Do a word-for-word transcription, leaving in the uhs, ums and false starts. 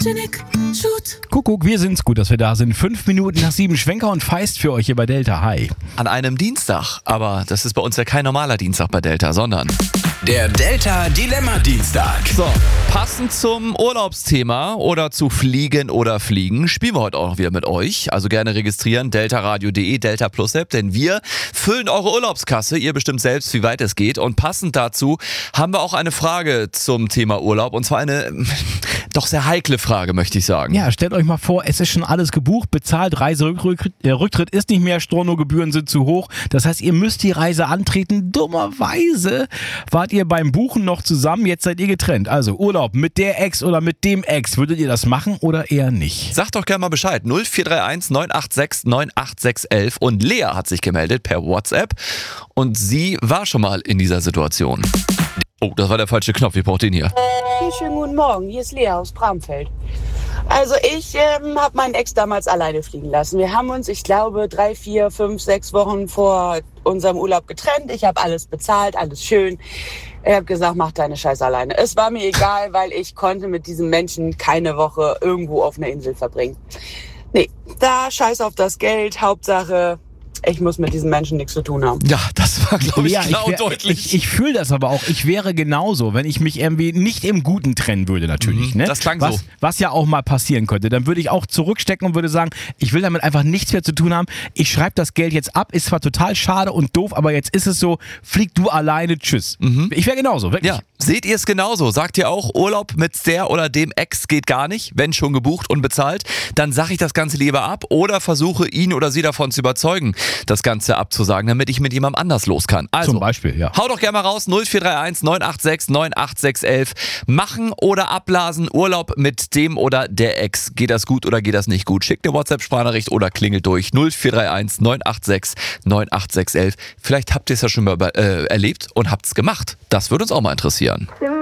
Janik, shoot. Kuckuck, wir sind's. Gut, dass wir da sind. Fünf Minuten nach sieben. Schwenker und Feist für euch hier bei Delta. Hi. An einem Dienstag, aber das ist bei uns ja kein normaler Dienstag bei Delta, sondern Der Delta Dilemma Dienstag. so, passend zum Urlaubsthema oder zu Fliegen oder Fliegen, spielen wir heute auch noch wieder mit euch. Also gerne registrieren, deltaradio punkt de, Delta Plus App, denn wir füllen eure Urlaubskasse. Ihr bestimmt selbst, wie weit es geht. Und passend dazu haben wir auch eine Frage zum Thema Urlaub. Und zwar eine doch sehr heikle Frage, möchte ich sagen. Ja, stellt euch mal vor, es ist schon alles gebucht, bezahlt, Reiserücktritt äh, Rücktritt ist nicht mehr, Stornogebühren sind zu hoch. Das heißt, ihr müsst die Reise antreten. Dummerweise wart ihr beim Buchen noch zusammen, jetzt seid ihr getrennt. Also Urlaub mit der Ex oder mit dem Ex. Würdet ihr das machen oder eher nicht? Sagt doch gerne mal Bescheid. null vier drei eins neun acht sechs neun acht sechs eins eins. Und Lea hat sich gemeldet per WhatsApp. Und sie war schon mal in dieser Situation. Oh, das war der falsche Knopf. Ich brauche den hier. Hey, schönen guten Morgen, hier ist Lea aus Bramfeld. Also ich ähm, habe meinen Ex damals alleine fliegen lassen. Wir haben uns, ich glaube, drei, vier, fünf, sechs Wochen vor unserem Urlaub getrennt. Ich habe alles bezahlt, alles schön. Er hat gesagt, mach deine Scheiße alleine. Es war mir egal, weil ich konnte mit diesem Menschen keine Woche irgendwo auf einer Insel verbringen. Nee, da scheiß auf das Geld, Hauptsache... Ich muss mit diesen Menschen nichts zu tun haben. Ja, das war, glaube ich, ja, klar ich und deutlich. Ich, ich fühle das aber auch. Ich wäre genauso, wenn ich mich irgendwie nicht im Guten trennen würde natürlich. Mhm, ne? das klang was, so. Was ja auch mal passieren könnte. Dann würde ich auch zurückstecken und würde sagen, ich will damit einfach nichts mehr zu tun haben. Ich schreibe das Geld jetzt ab. Ist zwar total schade und doof, aber jetzt ist es so, flieg du alleine, tschüss. Mhm. Ich wäre genauso, wirklich. Ja, seht ihr es genauso? Sagt ihr auch, Urlaub mit der oder dem Ex geht gar nicht, wenn schon gebucht und bezahlt? Dann sage ich das Ganze lieber ab oder versuche ihn oder sie davon zu überzeugen, das Ganze abzusagen, damit ich mit jemandem anders los kann. Also, zum Beispiel, ja. Hau doch gerne mal raus, null vier drei eins neun acht sechs neun acht sechs eins eins. Machen oder abblasen, Urlaub mit dem oder der Ex. Geht das gut oder geht das nicht gut? Schickt eine WhatsApp-Sprachnachricht oder klingelt durch null vier drei eins neun acht sechs neun acht sechs eins eins. Vielleicht habt ihr es ja schon mal äh, erlebt und habt es gemacht. Das würde uns auch mal interessieren.